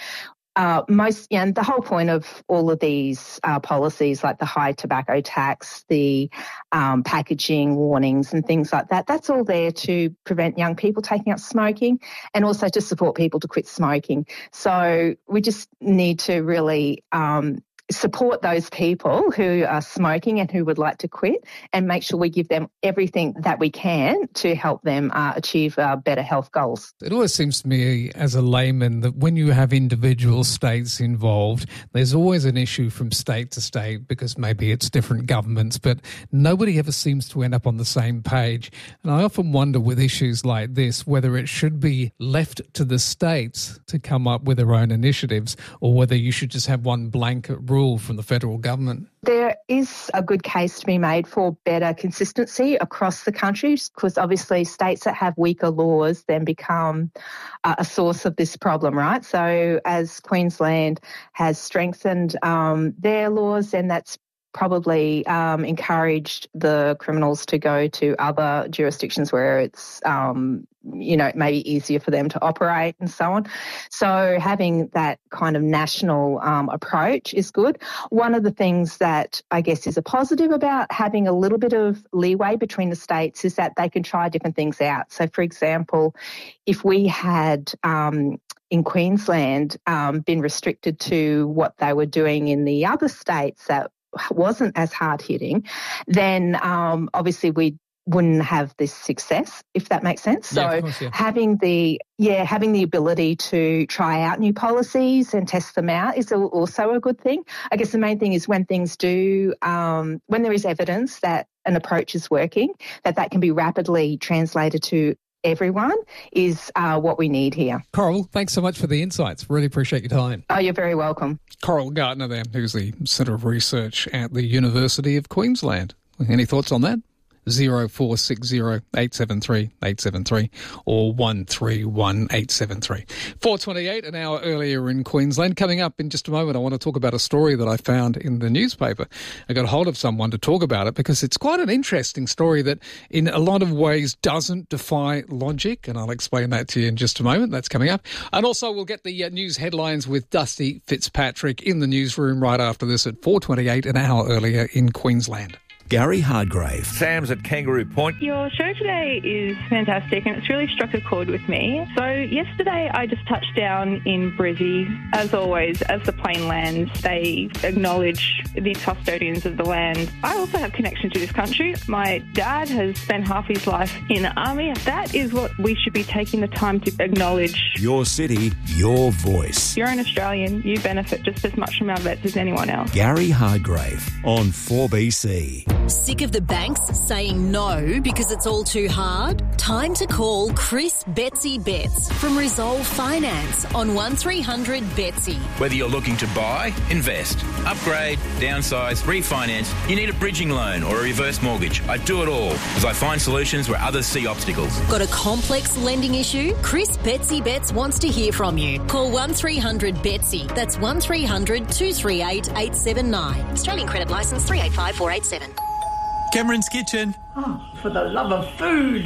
and the whole point of all of these policies, like the high tobacco tax, the packaging warnings and things like that, that's all there to prevent young people taking up smoking and also to support people to quit smoking. So we just need to really support those people who are smoking and who would like to quit, and make sure we give them everything that we can to help them achieve better health goals. It always seems to me as a layman that when you have individual states involved, there's always an issue from state to state, because maybe it's different governments, but nobody ever seems to end up on the same page. And I often wonder with issues like this whether it should be left to the states to come up with their own initiatives, or whether you should just have one blanket rule from the federal government. There is a good case to be made for better consistency across the country, because obviously states that have weaker laws then become a source of this problem, right? So as Queensland has strengthened their laws, then that's probably encouraged the criminals to go to other jurisdictions where it's, it may be easier for them to operate and so on. So having that kind of national approach is good. One of the things that I guess is a positive about having a little bit of leeway between the states is that they can try different things out. So, for example, if we had in Queensland been restricted to what they were doing in the other states that wasn't as hard-hitting, then obviously we wouldn't have this success, if that makes sense. So of course, having the ability to try out new policies and test them out is also a good thing. I guess the main thing is when things do, when there is evidence that an approach is working, that can be rapidly translated to everyone is what we need here. Coral, thanks so much for the insights. Really appreciate your time. Oh, you're very welcome. Coral Gardner there, who's the Centre of Research at the University of Queensland. Any thoughts on that? 0460 873 873 or 131 873. 4:28, an hour earlier in Queensland. Coming up in just a moment, I want to talk about a story that I found in the newspaper. I got hold of someone to talk about it because it's quite an interesting story that in a lot of ways doesn't defy logic, and I'll explain that to you in just a moment. That's coming up. And also we'll get the news headlines with Dusty Fitzpatrick in the newsroom right after this at 4:28, an hour earlier in Queensland. Gary Hardgrave. Sam's at Kangaroo Point. Your show today is fantastic and it's really struck a chord with me. So yesterday I just touched down in Brizzy. As always, as the plane lands, they acknowledge the custodians of the land. I also have connection to this country. My dad has spent half his life in the army. That is what we should be taking the time to acknowledge. Your city, your voice. You're an Australian. You benefit just as much from our vets as anyone else. Gary Hardgrave on 4BC. Sick of the banks saying no because it's all too hard? Time to call Chris Betsy Betts from Resolve Finance on 1300 Betsy. Whether you're looking to buy, invest, upgrade, downsize, refinance, you need a bridging loan or a reverse mortgage. I do it all as I find solutions where others see obstacles. Got a complex lending issue? Chris Betsy Betts wants to hear from you. Call 1300 Betsy. That's 1300 238 879. Australian credit licence 385487. Cameron's Kitchen. Oh, for the love of food.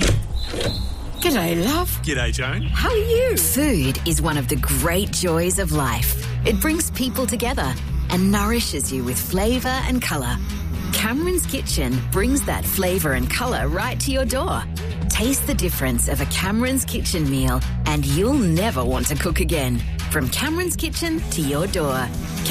G'day, love. G'day, Joan. How are you? Food is one of the great joys of life. It brings people together and nourishes you with flavour and colour. Cameron's Kitchen brings that flavour and colour right to your door. Taste the difference of a Cameron's Kitchen meal and you'll never want to cook again. From Cameron's Kitchen to your door.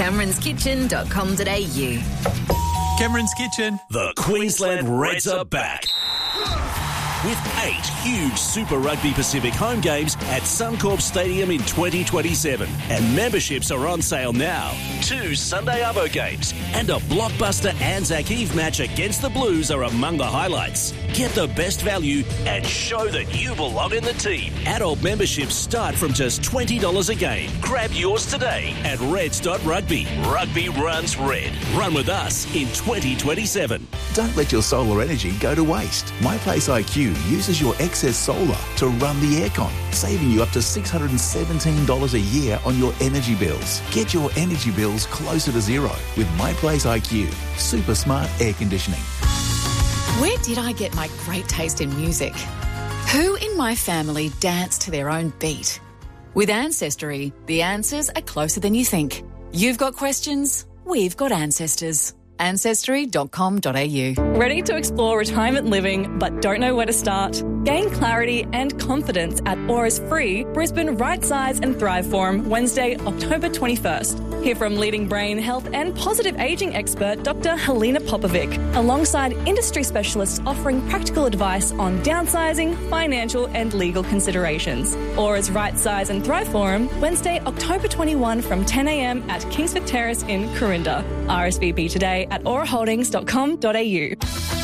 CameronsKitchen.com.au. Cameron's Kitchen. The Queensland Reds are back. With 8 huge Super Rugby Pacific home games at Suncorp Stadium in 2027. And memberships are on sale now. 2 Sunday Arvo games and a blockbuster Anzac Eve match against the Blues are among the highlights. Get the best value and show that you belong in the team. Adult memberships start from just $20 a game. Grab yours today at reds.rugby. Rugby runs red. Run with us in 2027. Don't let your solar energy go to waste. MyPlace IQ uses your excess solar to run the aircon, saving you up to $617 a year on your energy bills. Get your energy bills closer to zero with MyPlace IQ. Super smart air conditioning. Where did I get my great taste in music? Who in my family dance to their own beat? With Ancestry, the answers are closer than you think. You've got questions, we've got ancestors. Ancestry.com.au. Ready to explore retirement living but don't know where to start? Gain clarity and confidence at Aura's free Brisbane Right Size and Thrive Forum Wednesday, October 21st. Hear from leading brain health and positive ageing expert Dr. Helena Popovic, alongside industry specialists offering practical advice on downsizing, financial and legal considerations. Aura's Right Size and Thrive Forum Wednesday, October 21 from 10 a.m. at Kingsford Terrace in Corinda. RSVP today at auraholdings.com.au.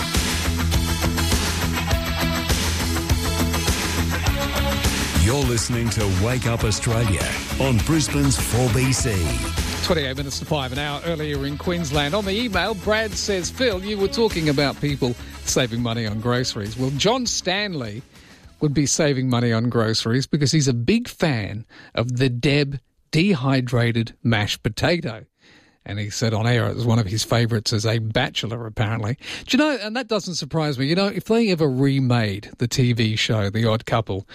You're listening to Wake Up Australia on Brisbane's 4BC. 28 minutes to 5, an hour earlier in Queensland. On the email, Brad says, Phil, you were talking about people saving money on groceries. Well, John Stanley would be saving money on groceries because he's a big fan of the Deb dehydrated mashed potato. And he said on air it was one of his favourites as a bachelor, apparently. Do you know, and that doesn't surprise me, you know, if they ever remade the TV show The Odd Couple,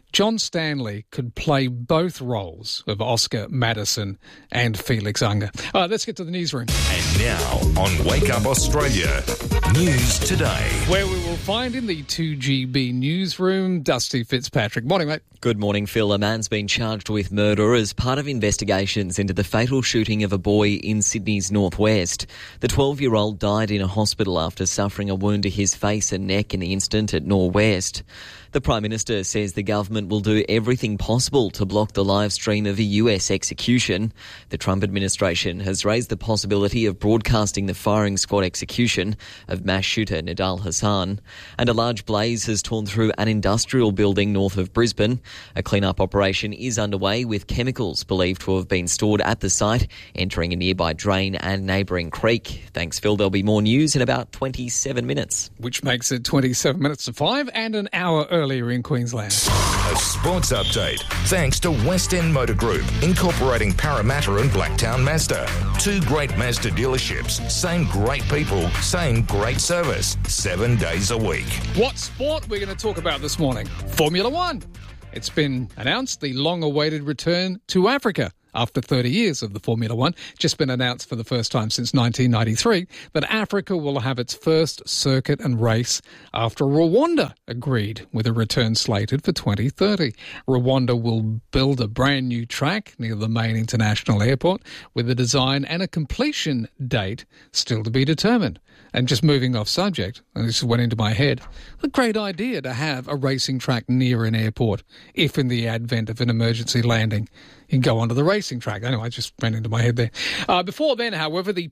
John Stanley could play both roles of Oscar Madison and Felix Unger. All right, let's get to the newsroom. And now on Wake Up Australia, News Today. Where we will find in the 2GB newsroom, Dusty Fitzpatrick. Morning, mate. Good morning, Phil. A man's been charged with murder as part of investigations into the fatal shooting of a boy in Sydney's northwest. The 12-year-old died in a hospital after suffering a wound to his face and neck in the incident at Norwest. The Prime Minister says the government will do everything possible to block the live stream of a US execution. The Trump administration has raised the possibility of broadcasting the firing squad execution of mass shooter Nidal Hassan. And a large blaze has torn through an industrial building north of Brisbane. A clean-up operation is underway with chemicals believed to have been stored at the site, entering a nearby drain and neighbouring creek. Thanks, Phil. There'll be more news in about 27 minutes. Which makes it 27 minutes to 5 and an hour earlier in Queensland. A sports update thanks to West End Motor Group, incorporating Parramatta and Blacktown Mazda. 2 great Mazda dealerships, same great people, same great service, 7 days a week. What sport we're going to talk about this morning? Formula One. It's been announced, the long-awaited return to Africa. After 30 years of the Formula One, just been announced for the first time since 1993 that Africa will have its first circuit and race after Rwanda agreed with a return slated for 2030. Rwanda will build a brand new track near the main international airport with a design and a completion date still to be determined. And just moving off subject, and this went into my head, a great idea to have a racing track near an airport if in the advent of an emergency landing you can go onto the racing track. Anyway, I just ran into my head there. Before then, however, the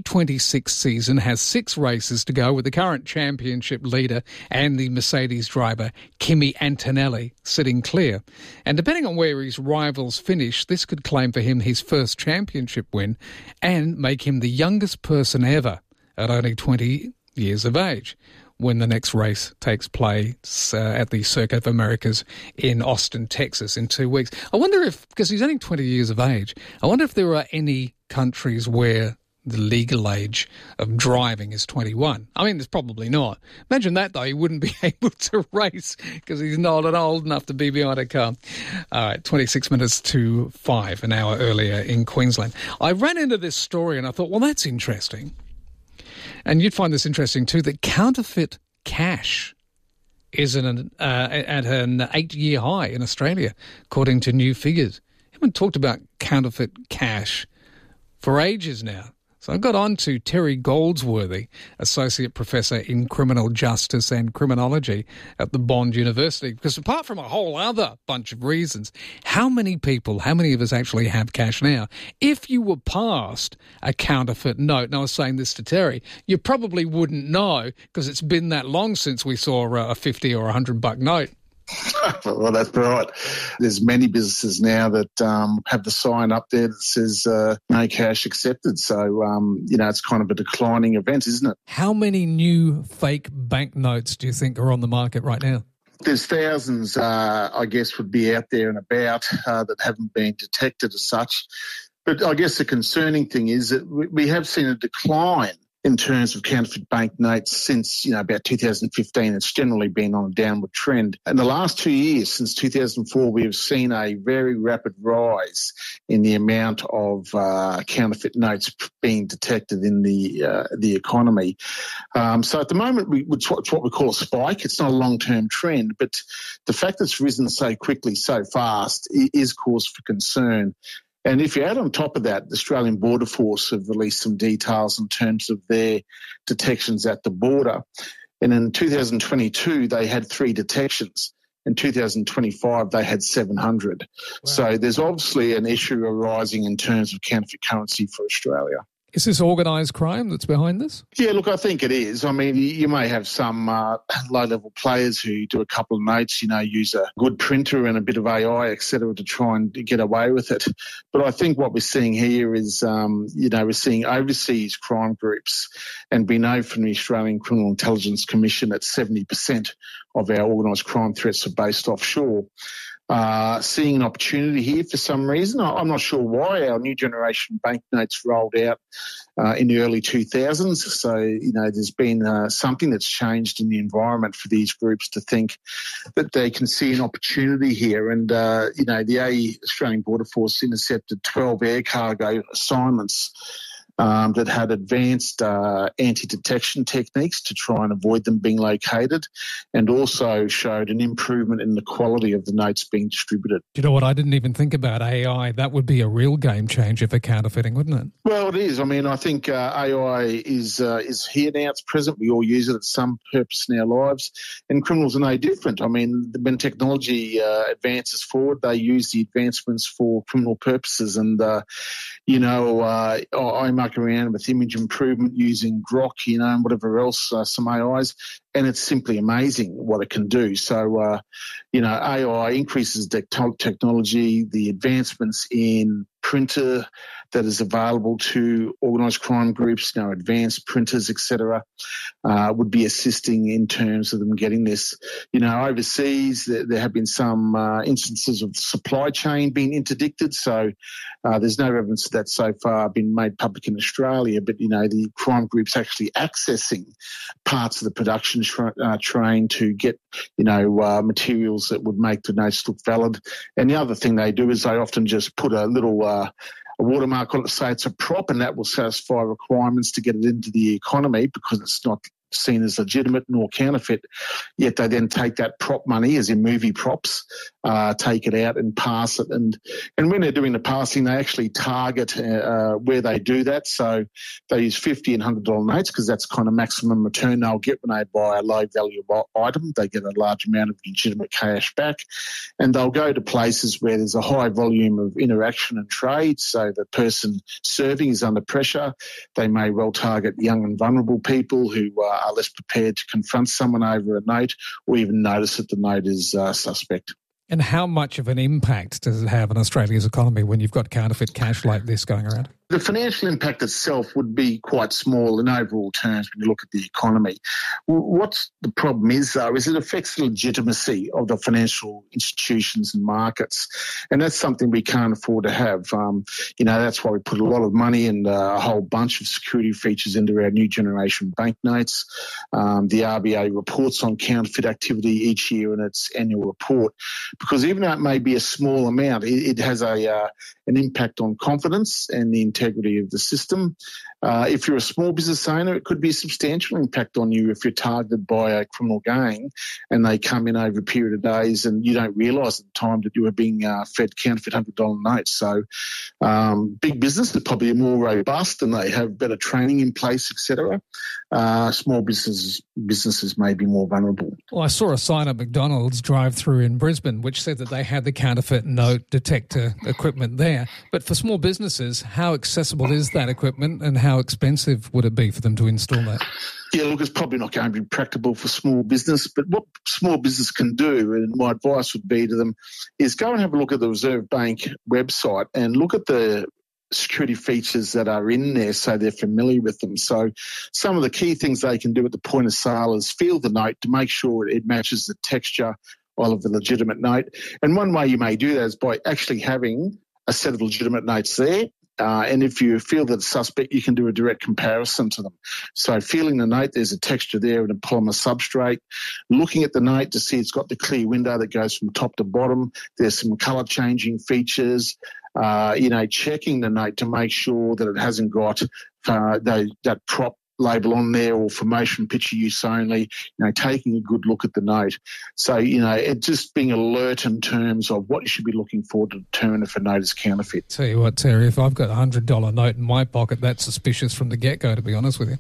2026 season has 6 races to go with the current championship leader and the Mercedes driver Kimi Antonelli sitting clear. And depending on where his rivals finish, this could claim for him his first championship win and make him the youngest person ever at only 20 years of age when the next race takes place at the Circuit of Americas in Austin, Texas in 2 weeks. I wonder if, because he's only 20 years of age, I wonder if there are any countries where the legal age of driving is 21. I mean, there's probably not. Imagine that, though. He wouldn't be able to race because he's not old enough to be behind a car. All right, 26 minutes to 5, an hour earlier in Queensland. I ran into this story and I thought, well, that's interesting. And you'd find this interesting too, that counterfeit cash is at an 8-year high in Australia, according to new figures. We haven't talked about counterfeit cash for ages now. So I got on to Terry Goldsworthy, Associate Professor in Criminal Justice and Criminology at the Bond University, because apart from a whole other bunch of reasons, how many of us actually have cash now? If you were passed a counterfeit note, and I was saying this to Terry, you probably wouldn't know because it's been that long since we saw a 50 or $100 note. Well, that's right. There's many businesses now that have the sign up there that says no cash accepted. So, it's kind of a declining event, isn't it? How many new fake banknotes do you think are on the market right now? There's thousands, I guess, would be out there and about that haven't been detected as such. But I guess the concerning thing is that we have seen a decline in terms of counterfeit banknotes since, about 2015. It's generally been on a downward trend. In the last 2 years, since 2004, we have seen a very rapid rise in the amount of counterfeit notes being detected in the economy. So at the moment, it's what we call a spike. It's not a long-term trend, but the fact that it's risen so quickly, so fast, is cause for concern. And if you add on top of that, the Australian Border Force have released some details in terms of their detections at the border. And in 2022, they had 3 detections. In 2025, they had 700. Wow. So there's obviously an issue arising in terms of counterfeit currency for Australia. Is this organised crime that's behind this? Yeah, look, I think it is. I mean, you may have some low-level players who do a couple of notes, use a good printer and a bit of AI, et cetera, to try and get away with it. But I think what we're seeing here is, we're seeing overseas crime groups, and we know from the Australian Criminal Intelligence Commission that 70% of our organised crime threats are based offshore. seeing an opportunity here for some reason. I'm not sure why. Our new generation banknotes rolled out in the early 2000s. So, there's been something that's changed in the environment for these groups to think that they can see an opportunity here. And, the Australian Border Force intercepted 12 air cargo assignments that had advanced anti-detection techniques to try and avoid them being located, and also showed an improvement in the quality of the notes being distributed. Do you know what? I didn't even think about AI. That would be a real game changer for counterfeiting, wouldn't it? Well, it is. I mean, I think AI is here now. It's present. We all use it at some purpose in our lives, and criminals are no different. I mean, when technology advances forward, they use the advancements for criminal purposes, and I muck around with image improvement using Grok, and whatever else, some AIs, and it's simply amazing what it can do. So, AI increases technology, the advancements in printer that is available to organised crime groups, advanced printers, etc., would be assisting in terms of them getting this. Overseas, there have been some instances of supply chain being interdicted, so there's no evidence of that so far been made public in Australia, but, the crime groups actually accessing parts of the production train to get, materials that would make the notes look valid. And the other thing they do is they often just put a little a watermark on it to say it's a prop, and that will satisfy requirements to get it into the economy because it's not seen as legitimate nor counterfeit, yet they then take that prop money, as in movie props, take it out and pass it. And when they're doing the passing, they actually target where they do that. So they use $50 and $100 notes because that's kind of maximum return they'll get when they buy a low-value item. They get a large amount of legitimate cash back. And they'll go to places where there's a high volume of interaction and trade, so the person serving is under pressure. They may well target young and vulnerable people who are less prepared to confront someone over a note or even notice that the note is suspect. And how much of an impact does it have on Australia's economy when you've got counterfeit cash like this going around? The financial impact itself would be quite small in overall terms when you look at the economy. What's the problem is, though, is it affects the legitimacy of the financial institutions and markets, and that's something we can't afford to have. That's why we put a lot of money and a whole bunch of security features into our new generation banknotes. The RBA reports on counterfeit activity each year in its annual report, because even though it may be a small amount, it has an impact on confidence and the integrity of the system. If you're a small business owner, it could be a substantial impact on you if you're targeted by a criminal gang and they come in over a period of days and you don't realise at the time that you are being fed counterfeit $100 notes. So big business is probably more robust and they have better training in place, etc. Small businesses may be more vulnerable. Well, I saw a sign at McDonald's drive-through in Brisbane which said that they had the counterfeit note detector equipment there. But for small businesses, how accessible is that equipment and how expensive would it be for them to install that? Yeah, look, it's probably not going to be practical for small business, but what small business can do, and my advice would be to them, is go and have a look at the Reserve Bank website and look at the security features that are in there so they're familiar with them. So some of the key things they can do at the point of sale is feel the note to make sure it matches the texture of the legitimate note. And one way you may do that is by actually having a set of legitimate notes there. And if you feel that it's suspect, you can do a direct comparison to them. So feeling the note, there's a texture there in a polymer substrate. Looking at the note to see it's got the clear window that goes from top to bottom. There's some colour changing features. Checking the note to make sure that it hasn't got that prop label on there or for motion picture use only, taking a good look at the note. So, it just being alert in terms of what you should be looking for to determine if a note is counterfeit. Tell you what, Terry, if I've got a $100 note in my pocket, that's suspicious from the get-go, to be honest with you.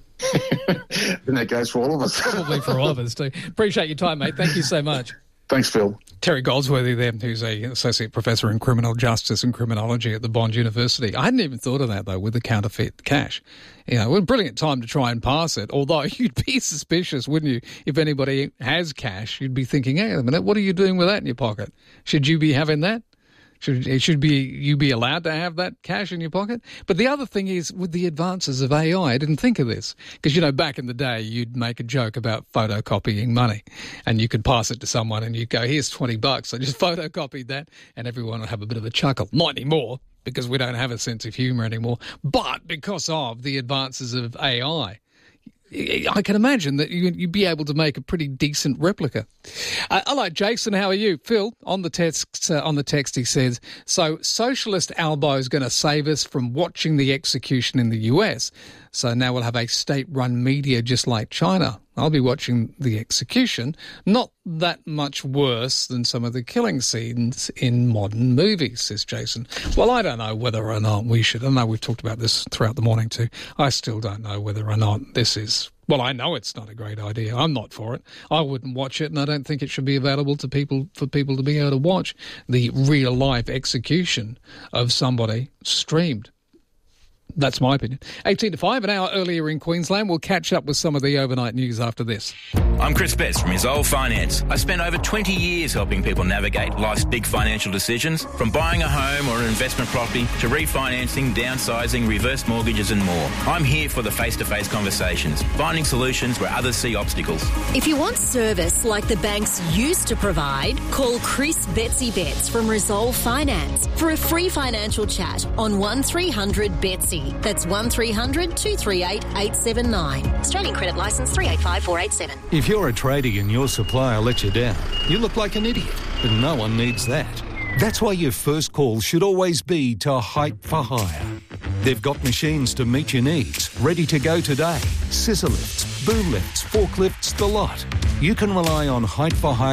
And that goes for all of us. Probably for all of us too. Appreciate your time, mate. Thank you so much. Thanks, Phil. Terry Goldsworthy there, who's an Associate Professor in Criminal Justice and Criminology at the Bond University. I hadn't even thought of that, though, with the counterfeit cash. A brilliant time to try and pass it, although you'd be suspicious, wouldn't you? If anybody has cash, you'd be thinking, hey, a minute, what are you doing with that in your pocket? Should you be having that? Should you be allowed to have that cash in your pocket? But the other thing is, with the advances of AI, I didn't think of this. Because, back in the day, you'd make a joke about photocopying money and you could pass it to someone and you'd go, here's $20. I just photocopied that, and everyone would have a bit of a chuckle. Not anymore, because we don't have a sense of humour anymore. But because of the advances of AI, I can imagine that you'd be able to make a pretty decent replica. Hello, Jason. How are you? Phil, on the text, he says, so socialist Albo is going to save us from watching the execution in the US. So now we'll have a state-run media just like China. I'll be watching the execution. Not that much worse than some of the killing scenes in modern movies, says Jason. Well, I don't know whether or not we should. I know we've talked about this throughout the morning too. I still don't know whether or not this is... Well, I know it's not a great idea. I'm not for it. I wouldn't watch it, and I don't think it should be available to people for people to be able to watch the real-life execution of somebody streamed. That's my opinion. 18 to 5, an hour earlier in Queensland. We'll catch up with some of the overnight news after this. I'm Chris Betts from Resolve Finance. I spent over 20 years helping people navigate life's big financial decisions, from buying a home or an investment property to refinancing, downsizing, reverse mortgages and more. I'm here for the face-to-face conversations, finding solutions where others see obstacles. If you want service like the banks used to provide, call Chris Betsy Betts from Resolve Finance for a free financial chat on 1300 Betsy. That's 1300 238 879. Australian credit licence 385487. If you're a tradie and your supplier lets you down, you look like an idiot, but no one needs that. That's why your first call should always be to Height for Hire. They've got machines to meet your needs, ready to go today. Scissor lifts, boom lifts, forklifts, the lot. You can rely on Height for Hire